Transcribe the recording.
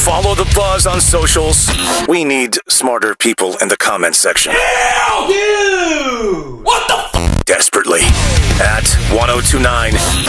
Follow the buzz on socials. We need smarter people in the comments section. Hell, dude! What the f? Desperately. At 1029